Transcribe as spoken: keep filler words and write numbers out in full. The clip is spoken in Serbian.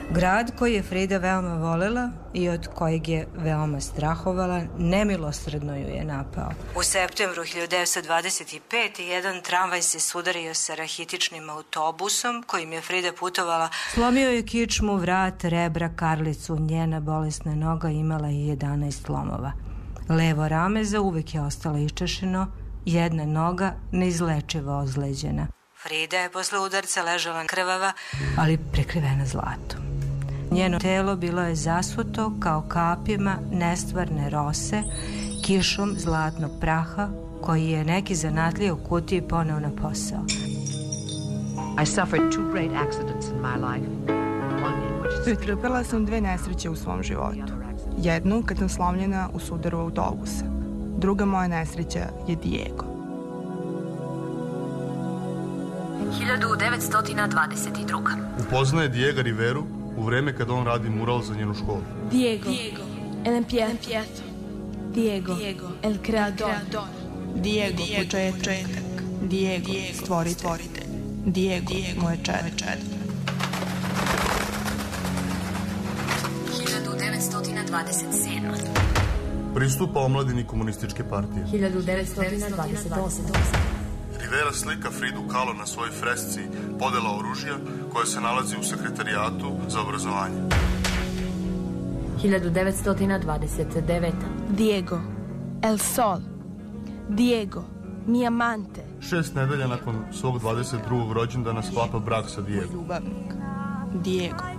Grad koji je Frida veoma volela i od kojeg je veoma strahovala, nemilosrdno ju je napao. U septembru hiljadu devetsto dvadeset pete. jedan tramvaj se sudario sa rahitičnim autobusom kojim je Frida putovala. Slomio je kičmu, vrat, rebra, karlicu. Njena bolesna noga imala je jedanaest lomova. Levo rame zauvek je ostalo iščešeno, jedna noga neizlečivo ozleđena. Frida je posle udarca ležala krvava, ali prekrivena zlatom. Njeno telo bilo je zasuto kao kapima nestvarne rose, kišom zlatnog praha, koji je neki zanatlija u kutiji poneo na posao. I suffered two great accidents in my life. Pretrpela sam dve nesreće u svom životu. Jednu kad sam slomljena u sudaru autobusa. Druga moja nesreća je Diego. hiljadu devetsto dvadeset druga. Upoznaje Diego Riveru u vreme kada on radi mural za njenu školu. Diego, Diego. El empiezo. Diego, Diego. El creador. Diego, početak. Diego, stvoritelj. Diego, moje čedo. hiljadu devetsto dvadeset sedma. Pristupa omladini komunističke partije. hiljadu devetsto dvadeset osma. Rivera slika Fridu Kahlo na svojoj fresci Podela oružja koja se nalazi u sekretarijatu za obrazovanje. hiljadu devetsto dvadeset deveta. Diego, El Sol. Diego, mi amante. Šest nedelja nakon svog dvadeset drugog rođendana sklapa brak sa Diego. Ljubavnik. Diego.